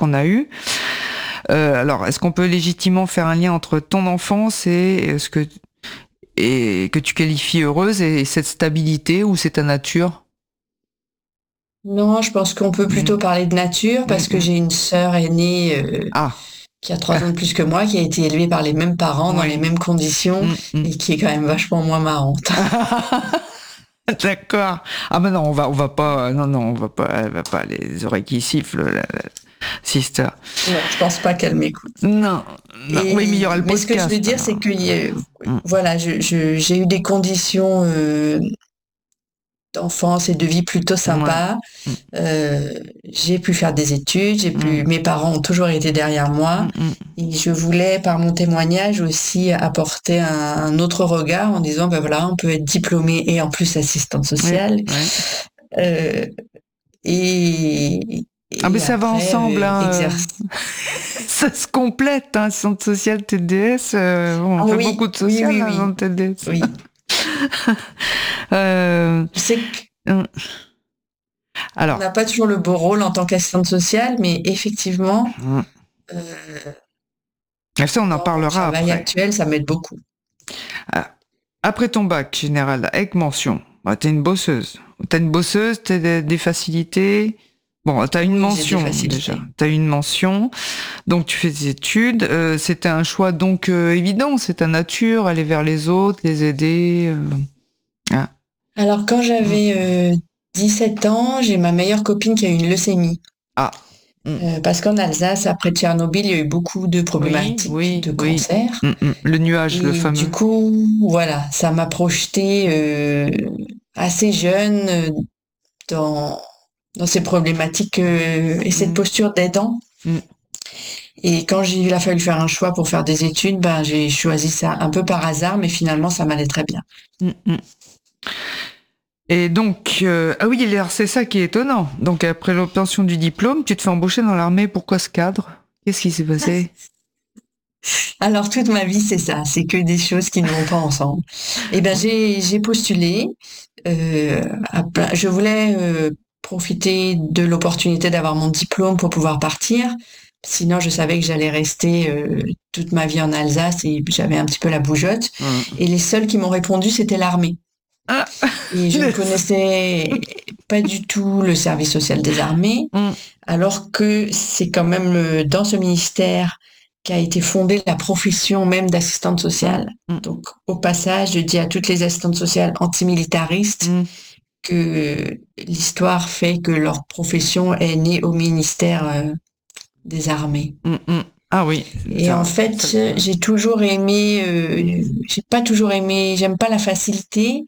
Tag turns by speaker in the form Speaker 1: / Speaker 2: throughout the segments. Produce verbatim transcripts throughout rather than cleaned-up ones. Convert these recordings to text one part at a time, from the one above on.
Speaker 1: qu'on a eue. Euh, alors, est-ce qu'on peut légitimement faire un lien entre ton enfance et ce que, et que tu qualifies heureuse et cette stabilité, ou c'est ta nature?
Speaker 2: Non, je pense qu'on peut plutôt parler de nature parce que
Speaker 1: Mmh.
Speaker 2: j'ai une sœur aînée euh,
Speaker 1: Ah.
Speaker 2: qui a trois ans de plus que moi, qui a été élevée par les mêmes parents dans
Speaker 1: Oui.
Speaker 2: les mêmes conditions
Speaker 1: Mmh, mmh.
Speaker 2: et qui est quand même vachement moins marrante.
Speaker 1: D'accord. Ah ben non, on va, on va pas, non, non, on va pas, elle va pas les oreilles qui sifflent, la, la sister.
Speaker 2: Non, je pense pas qu'elle m'écoute.
Speaker 1: Non, non.
Speaker 2: Et,
Speaker 1: Oui, mais il y aura le
Speaker 2: mais ce que je veux
Speaker 1: podcast.
Speaker 2: dire, c'est
Speaker 1: Alors.
Speaker 2: que euh,
Speaker 1: Mmh.
Speaker 2: voilà, je, je- j'ai eu des conditions euh, d'enfance et de vie plutôt sympas.
Speaker 1: Ouais.
Speaker 2: Euh, j'ai pu faire des études, j'ai pu,
Speaker 1: Mmh.
Speaker 2: mes parents ont toujours été derrière moi.
Speaker 1: Mmh, mmh.
Speaker 2: Et je voulais, par mon témoignage, aussi apporter un, un autre regard en disant, ben voilà, on peut être diplômé et en plus assistante
Speaker 1: Oui,
Speaker 2: sociale.
Speaker 1: ouais.
Speaker 2: Euh, et,
Speaker 1: Ah ben
Speaker 2: et
Speaker 1: ça va
Speaker 2: après,
Speaker 1: ensemble,
Speaker 2: euh,
Speaker 1: hein. euh.
Speaker 2: exercer.
Speaker 1: Ça se complète, hein. Centre social T D S. euh, bon, on
Speaker 2: Ah
Speaker 1: fait
Speaker 2: oui,
Speaker 1: beaucoup de
Speaker 2: oui,
Speaker 1: social
Speaker 2: oui,
Speaker 1: hein, dans le
Speaker 2: oui,
Speaker 1: T D S.
Speaker 2: oui.
Speaker 1: euh,
Speaker 2: Je sais qu'on
Speaker 1: euh, alors.
Speaker 2: n'a pas toujours le beau rôle en tant qu'assistante sociale, mais effectivement,
Speaker 1: Mmh.
Speaker 2: euh,
Speaker 1: Ça, on en
Speaker 2: dans mon
Speaker 1: parlera
Speaker 2: travail
Speaker 1: après.
Speaker 2: actuel, ça m'aide beaucoup.
Speaker 1: Ah, après ton bac général avec mention, bah, t'es une bosseuse. T'as une bosseuse, t'as des, des facilités. Bon, t'as une
Speaker 2: Oui, j'ai des
Speaker 1: mention déjà.
Speaker 2: facilités.
Speaker 1: T'as une mention, donc tu fais des études. Euh, c'était un choix donc euh, évident. C'est ta nature, aller vers les autres, les aider. Euh... Ah.
Speaker 2: Alors, quand
Speaker 1: Mm.
Speaker 2: j'avais euh, dix-sept ans, j'ai ma meilleure copine qui a eu une leucémie.
Speaker 1: Ah. Mm.
Speaker 2: Euh, parce qu'en Alsace, après Tchernobyl, il y a eu beaucoup de
Speaker 1: Oui,
Speaker 2: problématiques
Speaker 1: oui,
Speaker 2: de
Speaker 1: oui.
Speaker 2: cancer.
Speaker 1: Mm, mm. Le nuage, le
Speaker 2: Et du
Speaker 1: fameux.
Speaker 2: coup, voilà, ça m'a projetée euh, assez jeune euh, dans, dans ces problématiques euh, et cette
Speaker 1: Mm.
Speaker 2: posture d'aidant.
Speaker 1: Mm.
Speaker 2: Et quand j'ai- il a fallu faire un choix pour faire des études, ben, j'ai choisi ça un peu par hasard, mais finalement, ça m'allait très bien.
Speaker 1: Mm, mm. Et donc, euh, ah oui, alors c'est ça qui est étonnant. Donc après l'obtention du diplôme, tu te fais embaucher dans l'armée. Pourquoi ce cadre? Qu'est-ce qui s'est passé?
Speaker 2: Alors, toute ma vie, c'est ça, c'est que des choses qui ne vont pas ensemble. Eh ben, j'ai, j'ai postulé. Euh, à plein- je voulais euh, profiter de l'opportunité d'avoir mon diplôme pour pouvoir partir. Sinon, je savais que j'allais rester euh, toute ma vie en Alsace et j'avais un petit peu la bougeotte.
Speaker 1: Hum.
Speaker 2: Et les seuls qui m'ont répondu, c'était l'armée.
Speaker 1: Ah,
Speaker 2: Et je ne connaissais pas du tout le service social des armées,
Speaker 1: hum,
Speaker 2: alors que c'est quand même le- dans ce ministère qu'a été fondée la profession même d'assistante sociale.
Speaker 1: hum,
Speaker 2: Donc, au passage, je dis à toutes les assistantes sociales antimilitaristes
Speaker 1: hum,
Speaker 2: que l'histoire fait que leur profession est née au ministère euh, des armées.
Speaker 1: hum, hum. Ah oui,
Speaker 2: Et en
Speaker 1: ça,
Speaker 2: fait,
Speaker 1: ça le-
Speaker 2: j'ai toujours aimé, euh, j'ai pas toujours aimé, j'aime pas la facilité.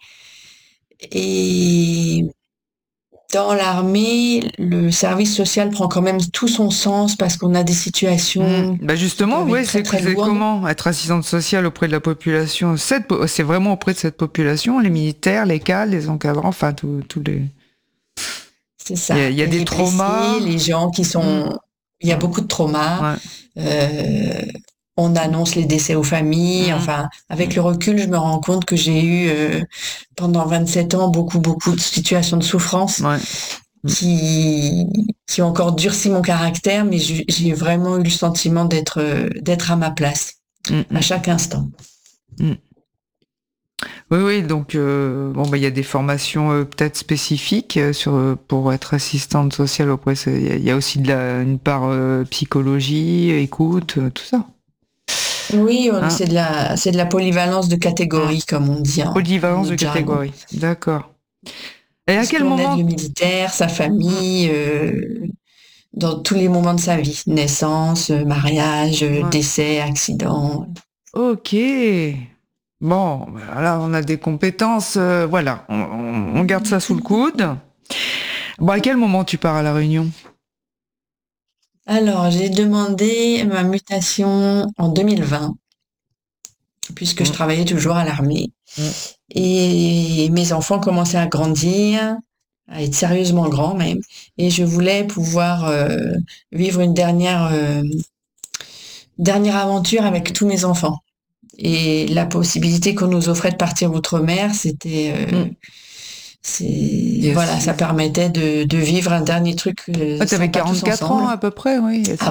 Speaker 2: Et dans l'armée, le service social prend quand même tout son sens parce qu'on a des
Speaker 1: hum.
Speaker 2: situations
Speaker 1: Bah
Speaker 2: qui
Speaker 1: justement,
Speaker 2: peuvent être
Speaker 1: ouais,
Speaker 2: très
Speaker 1: c'est
Speaker 2: très
Speaker 1: c'est
Speaker 2: lourdes.
Speaker 1: comment être assistante sociale auprès de la population. Cette po- C'est vraiment auprès de cette population, les militaires, les cadres, les encadrants, enfin tous tous les.
Speaker 2: C'est
Speaker 1: Il y
Speaker 2: ça.
Speaker 1: a, il y a
Speaker 2: Il y a
Speaker 1: des
Speaker 2: les blessés,
Speaker 1: traumas.
Speaker 2: les gens qui
Speaker 1: Hum,
Speaker 2: sont. Il y a beaucoup de traumas.
Speaker 1: Ouais.
Speaker 2: Euh, on annonce les décès aux familles.
Speaker 1: Hum,
Speaker 2: Enfin, avec
Speaker 1: hum,
Speaker 2: le recul, je me rends compte que j'ai eu euh, pendant vingt-sept ans beaucoup beaucoup de situations de souffrance
Speaker 1: ouais. Hum,
Speaker 2: qui qui ont encore durci mon caractère, mais j'ai j'ai vraiment eu le sentiment d'être euh, d'être à ma place
Speaker 1: hum,
Speaker 2: à
Speaker 1: hum,
Speaker 2: chaque instant.
Speaker 1: hum. Oui, oui, donc euh, bon, bah, il y a des formations euh, peut-être spécifiques euh, sur euh, pour être assistante sociale auprès. c'est- Il y, a il y a aussi de la, une part euh, psychologie, écoute, euh, tout ça.
Speaker 2: Oui, on-
Speaker 1: Hein.
Speaker 2: c'est de la c'est de la polyvalence de
Speaker 1: Hum.
Speaker 2: catégorie, comme on dit en, en
Speaker 1: Polyvalence de
Speaker 2: notre jargon.
Speaker 1: catégorie. D'accord. Et à
Speaker 2: Parce
Speaker 1: quel
Speaker 2: qu'on aide
Speaker 1: moment?
Speaker 2: le militaire, sa
Speaker 1: Hum,
Speaker 2: famille, euh, dans tous les moments de sa vie. Naissance, euh, mariage, euh,
Speaker 1: ouais.
Speaker 2: décès, accident.
Speaker 1: Ok. Bon, bah, là, on a des compétences. euh, voilà, on, on- on garde ça sous le coude. Bon, à quel moment tu pars à la Réunion?
Speaker 2: Alors, j'ai demandé ma mutation en deux mille vingt, puisque je
Speaker 1: Hum,
Speaker 2: travaillais toujours à l'armée.
Speaker 1: hum,
Speaker 2: Et mes enfants commençaient à grandir, à être sérieusement grands même. Et je voulais pouvoir euh, vivre une dernière, euh, dernière aventure avec tous mes enfants. Et la possibilité qu'on nous offrait de partir outre-mer, c'était, euh,
Speaker 1: hum.
Speaker 2: c'est, voilà,
Speaker 1: Yes.
Speaker 2: ça permettait de, de vivre un dernier truc
Speaker 1: Ah,
Speaker 2: euh,
Speaker 1: t'avais
Speaker 2: sympa tous
Speaker 1: quarante-quatre ans
Speaker 2: ensemble.
Speaker 1: à peu près, oui.
Speaker 2: Ah